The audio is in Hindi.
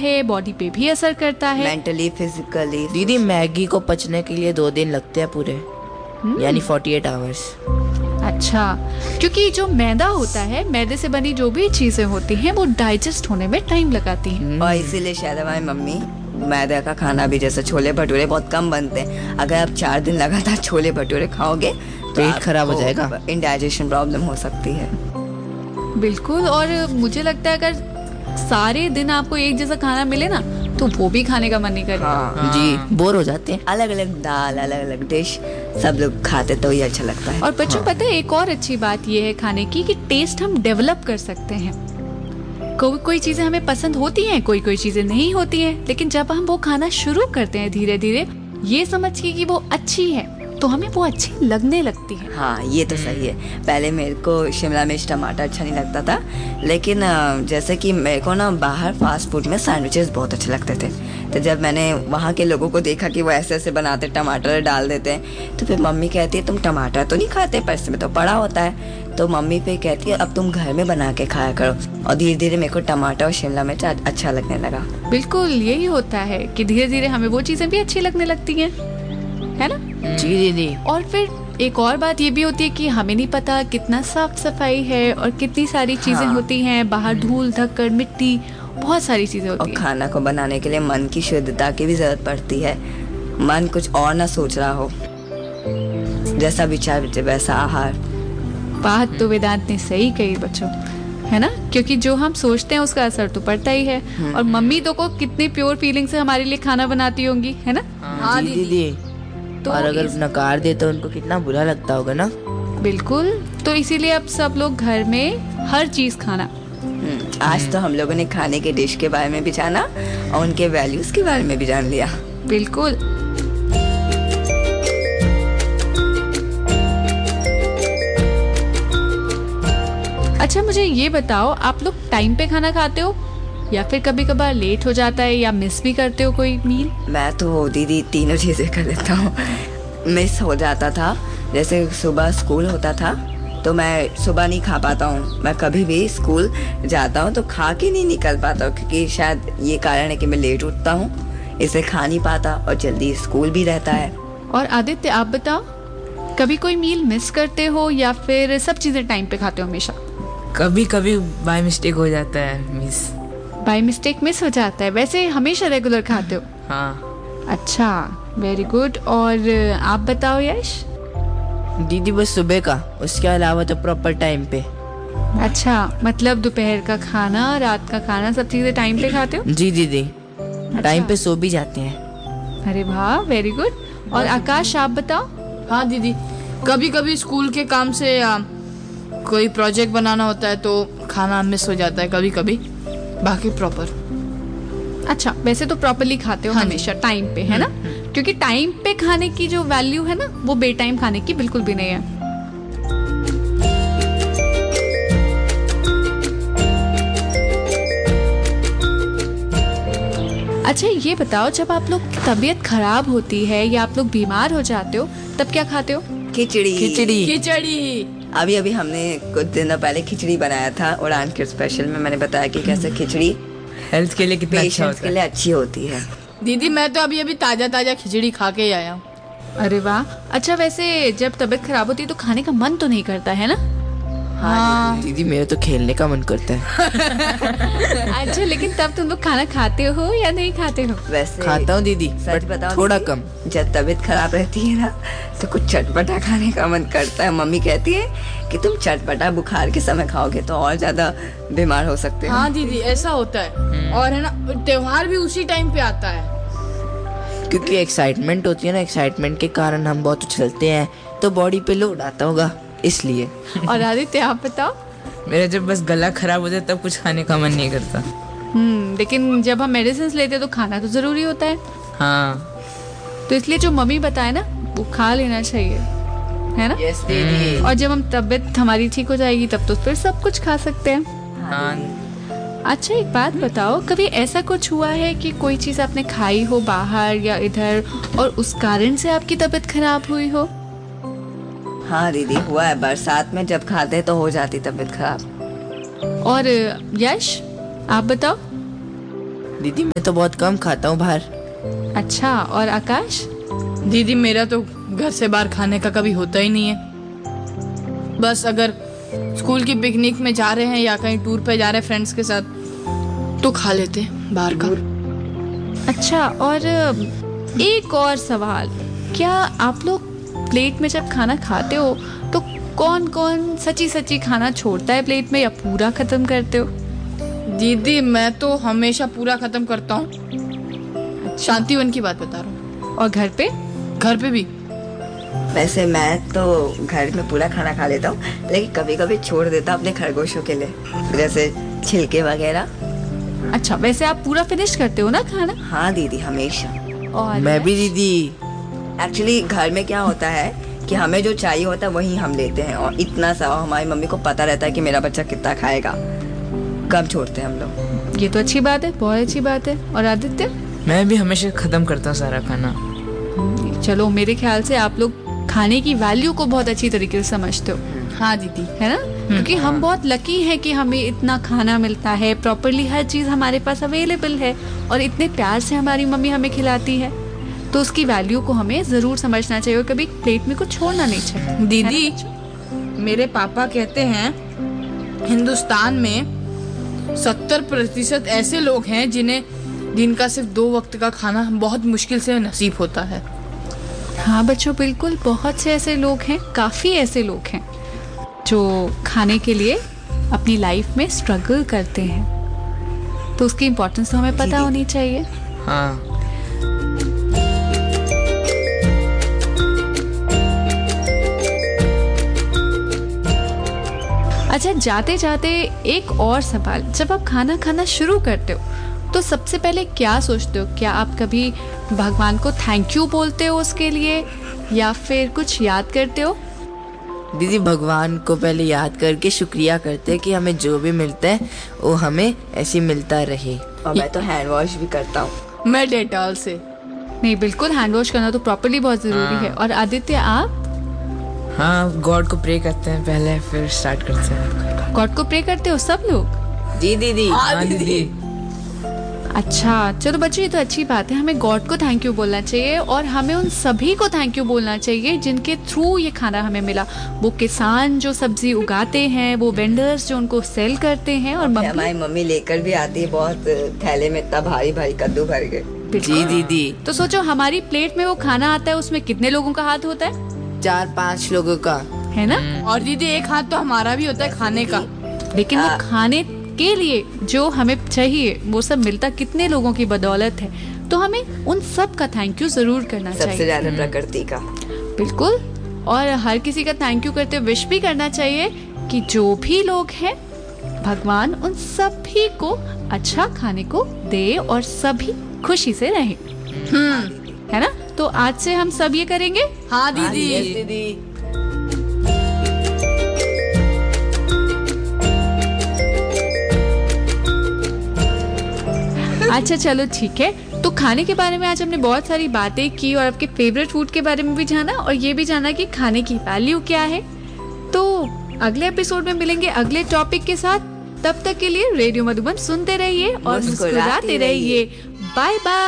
है, बॉडी पे भी असर करता है, मेंटली, फिजिकली। दीदी मैगी को पचने के लिए 2 दिन लगते हैं पूरे, यानी 48 आवर्स। अच्छा, क्योंकि जो मैदा होता है, मैदे से बनी जो भी चीजें होती हैं वो डाइजेस्ट होने में टाइम लगाती हैं। और इसीलिए शायद हमारी मम्मी मैदा का खाना भी, जैसे छोले भटूरे बहुत कम बनते हैं, अगर आप 4 दिन लगातार छोले भटूरे खाओगे तो पेट खराब हो जाएगा, इंडाइजेशन प्रॉब्लम हो सकती है। बिल्कुल। और मुझे लगता है अगर सारे दिन आपको एक जैसा खाना मिले ना तो वो भी खाने का मन नहीं करेगा। हाँ जी, बोर हो जाते हैं। अलग अलग दाल, अलग अलग डिश सब लोग खाते तो ये अच्छा लगता है। और बच्चों पता है एक और अच्छी बात ये है खाने की कि टेस्ट हम डेवलप कर सकते हैं। कोई चीजें हमें पसंद होती हैं, कोई चीजें नहीं होती हैं, लेकिन जब हम वो खाना शुरू करते हैं धीरे धीरे ये समझ के कि वो अच्छी है तो हमें वो अच्छी लगने लगती है। हाँ, ये तो सही है। पहले मेरे को शिमला मिर्च टमाटर अच्छा नहीं लगता था, लेकिन जैसे कि मेरे को ना बाहर फास्ट फूड में सैंडविचेस बहुत अच्छे लगते थे। तो जब मैंने वहाँ के लोगों को देखा कि वो ऐसे ऐसे बनाते, टमाटर डाल देते हैं, तो फिर मम्मी कहती है तुम टमाटर तो नहीं खाते, पर इसमें तो पड़ा होता है। तो मम्मी फिर कहती है अब तुम घर में बना के खाया करो। और धीरे धीरे मेरे को टमाटर और शिमला मिर्च अच्छा लगने लगा। बिल्कुल यही होता है कि धीरे धीरे हमें वो चीजें भी अच्छी लगने लगती हैं, है ना? जी दीदी। और फिर एक और बात ये भी होती है कि हमें नहीं पता कितना साफ सफाई है और कितनी सारी चीजें होती हैं बाहर, धूल धक्कड़ मिट्टी, बहुत सारी चीजें होती हैं। और खाना को बनाने के लिए मन की शुद्धता की भी जरूरत पड़ती है। मन कुछ और ना सोच रहा हो, जैसा विचार वैसा आहार। बात तो वेदांत ने सही कही बच्चों, है ना? क्योंकि जो हम सोचते हैं उसका असर तो पड़ता ही है। और मम्मी तो को कितनी प्योर फीलिंग से हमारे लिए खाना बनाती होंगी, है ना? हाँ दीदी। तो और अगर नकार दे तो उनको कितना बुरा लगता होगा ना। बिल्कुल। तो इसीलिए अब सब लोग घर में हर चीज खाना। आज तो हम लोगों ने खाने के डिश के बारे में भी जाना और उनके वैल्यूज के बारे में भी जान लिया। बिल्कुल। अच्छा, मुझे ये बताओ, आप लोग टाइम पे खाना खाते हो या फिर कभी कभार लेट हो जाता है या मिस भी करते हो कोई मील? मैं तो दीदी तीनों चीजें कर लेता हूँ। मिस हो जाता था, जैसे सुबह स्कूल होता था तो मैं सुबह नहीं खा पाता हूँ। मैं कभी भी स्कूल जाता हूँ तो खा के नहीं निकल पाता हूँ, क्योंकि शायद ये कारण है कि मैं लेट उठता हूँ, इसे खा नहीं पाता और जल्दी स्कूल भी रहता है। और आदित्य आप बताओ, कभी कोई मील मिस करते हो या फिर सब चीजें टाइम पे खाते हो हमेशा? कभी कभी बाय मिस्टेक हो जाता है मिस। बाय मिस्टेक मिस हो जाता है, वैसे हमेशा रेगुलर खाते हो? हाँ। अच्छा, वेरी गुड। और आप बताओ यश? दीदी बस सुबह का, उसके अलावा तो प्रॉपर टाइम पे। अच्छा, मतलब दोपहर का खाना, रात का खाना, सब चीजें टाइम पे खाते हो? जी दीदी। अच्छा। टाइम पे सो भी जाते हैं। अरे वाह, वेरी गुड। और आकाश आप बताओ? हाँ दीदी, कभी कभी स्कूल के काम से कोई प्रोजेक्ट बनाना होता है तो खाना मिस हो जाता है कभी कभी, बाकी प्रॉपर। अच्छा, वैसे तो प्रॉपरली खाते हो हमेशा टाइम पे, है ना? क्योंकि टाइम पे खाने की जो वैल्यू है ना वो बे टाइम खाने की बिल्कुल भी नहीं है। अच्छा, ये बताओ, जब आप लोग की तबीयत खराब होती है या आप लोग बीमार हो जाते हो तब क्या खाते हो? खिचड़ी। खिचड़ी। अभी हमने कुछ दिनों पहले खिचड़ी बनाया था उड़ान के स्पेशल में। मैंने बताया कि कैसे खिचड़ी हेल्थ के लिए कितना अच्छा पेशेंट्स होता के लिए अच्छी होती है। दीदी मैं तो अभी ताजा खिचड़ी खा के ही आया हूँ। अरे वाह। अच्छा, वैसे जब तबीयत खराब होती है तो खाने का मन तो नहीं करता है ना? हाँ दीदी, मेरे तो खेलने का मन करता है। अच्छा, लेकिन तब तुम लोग खाना खाते हो या नहीं खाते हो? वैसे खाता हूँ दीदी, सच बताओ थोड़ा दीदी, कम। जब तबीयत खराब रहती है ना तो कुछ चटपटा खाने का मन करता है। मम्मी कहती है कि तुम चटपटा बुखार के समय खाओगे तो और ज्यादा बीमार हो सकते हो। हाँ दीदी, ऐसा होता है। और है ना, त्योहार भी उसी टाइम पे आता है क्योंकि एक्साइटमेंट होती है ना, एक्साइटमेंट के कारण हम बहुत उछलते हैं तो बॉडी पे लोड आता होगा, इसलिए। और आदित्य आप बताओ? मेरा जब बस गला खराब हो जाए तब कुछ खाने का मन नहीं करता। लेकिन जब हम मेडिसिन लेते हैं तो खाना तो जरूरी होता है। हाँ, तो इसलिए जो मम्मी बताए ना वो खा लेना चाहिए, है ना? यस दीदी। और जब हम तबीयत हमारी ठीक हो जाएगी तब तो फिर सब कुछ खा सकते हैं। हाँ। अच्छा, एक बात बताओ, कभी ऐसा कुछ हुआ है कि कोई चीज आपने खाई हो बाहर या इधर और उस कारण से आपकी तबीयत खराब हुई हो? हाँ दीदी, हुआ है। बरसात में जब खाते तो हो जाती तबीयत खराब। और यश आप बताओ? दीदी मैं तो बहुत कम खाता हूँ बाहर। अच्छा, और आकाश? दीदी मेरा तो घर से बाहर खाने का कभी होता ही नहीं है। बस अगर स्कूल की पिकनिक में जा रहे हैं या कहीं टूर पे जा रहे हैं फ्रेंड्स के साथ तो खा लेते हैं बाहर का। अच्छा, और एक और सवाल, क्या आप लोग प्लेट में जब खाना खाते हो तो कौन कौन सच्ची सच्ची खाना छोड़ता है प्लेट में, या पूरा खत्म करते हो? दीदी मैं तो हमेशा पूरा खत्म करता हूँ। शांतिवन की बात बता रहा हूँ। और घर पे? घर पे भी। वैसे मैं तो घर में पूरा खाना खा लेता हूँ, लेकिन कभी कभी छोड़ देता हूँ अपने खरगोशों के लिए, जैसे छिलके वगैरह। अच्छा, वैसे आप पूरा फिनिश करते हो ना खाना? हाँ दीदी, हमेशा। और मैं भी दीदी। एक्चुअली घर में क्या होता है कि हमें जो चाहिए होता है वही हम लेते हैं, और इतना सा हमारी मम्मी को पता रहता है कि मेरा बच्चा कितना खाएगा, कम छोड़ते हैं हम लोग। ये तो अच्छी बात है, बहुत अच्छी बात है। और आदित्य? मैं भी हमेशा खत्म करता हूँ सारा खाना। चलो, मेरे ख्याल से आप लोग खाने की वैल्यू को बहुत अच्छी तरीके से समझते हो। हाँ दीदी, है ना? क्योंकि हम बहुत लकी हैं कि हमें इतना खाना मिलता है, प्रॉपरली हर चीज़ हमारे पास अवेलेबल है, और इतने प्यार से हमारी मम्मी हमें खिलाती है, तो उसकी वैल्यू को हमें ज़रूर समझना चाहिए और कभी प्लेट में कुछ छोड़ना नहीं चाहिए। दीदी मेरे पापा कहते हैं हिंदुस्तान में 70% ऐसे लोग हैं जिनका सिर्फ 2 वक्त का खाना बहुत मुश्किल से नसीब होता है। हाँ बच्चों, बिल्कुल, बहुत से ऐसे लोग हैं, काफ़ी ऐसे लोग हैं जो खाने के लिए अपनी लाइफ में स्ट्रगल करते हैं, तो उसकी इम्पोर्टेंस तो हमें पता होनी चाहिए। हाँ। अच्छा, जाते जाते एक और सवाल, जब आप खाना खाना शुरू करते हो तो सबसे पहले क्या सोचते हो? क्या आप कभी भगवान को थैंक यू बोलते हो उसके लिए, या फिर कुछ याद करते हो? दीदी भगवान को पहले याद करके शुक्रिया करते हैं कि हमें जो भी मिलता है वो हमें ऐसे मिलता रहे। और मैं तो हैंड वॉश भी करता हूँ। मैं डेटॉल से। नहीं, बिल्कुल, हैंड वॉश करना तो प्रॉपर्ली बहुत ज़रूरी है। और आदित्य, आप? हाँ, गॉड को प्रे करते हैं पहले, फिर स्टार्ट करते हैं। गॉड को प्रे करते हो सब लोग? जी दीदी। हाँ दीदी। अच्छा, चलो बच्चों, ये तो अच्छी बात है। हमें गॉड को थैंक यू बोलना चाहिए, और हमें उन सभी को थैंक यू बोलना चाहिए जिनके थ्रू ये खाना हमें मिला। वो किसान जो सब्जी उगाते हैं, वो वेंडर्स जो उनको सेल करते हैं, और हमारी मम्मी लेकर भी आती है बहुत थैले में, इतना भारी भारी कद्दू भर के। जी दीदी। तो सोचो, हमारी प्लेट में वो खाना आता है, उसमें कितने लोगों का हाथ होता है? 4-5 लोगों का, है ना? और दीदी एक हाथ तो हमारा भी होता है खाने का, लेकिन वो खाने के लिए जो हमें चाहिए वो सब मिलता कितने लोगों की बदौलत है, तो हमें उन सब का थैंक यू जरूर करना चाहिए। सबसे ज्यादा प्रकृति का। बिल्कुल, और हर किसी का थैंक यू करते हुए विश भी करना चाहिए कि जो भी लोग हैं, भगवान उन सभी को अच्छा खाने को दे और सभी खुशी से रहें। है ना? तो आज से हम सब ये करेंगे। हाँ दीदी। दीदी। अच्छा चलो ठीक है, तो खाने के बारे में आज हमने बहुत सारी बातें की, और आपके फेवरेट फूड के बारे में भी जाना, और ये भी जाना कि खाने की वैल्यू क्या है। तो अगले एपिसोड में मिलेंगे अगले टॉपिक के साथ। तब तक के लिए रेडियो मधुबन सुनते रहिए और मुस्कुराते रहिए। Bye bye.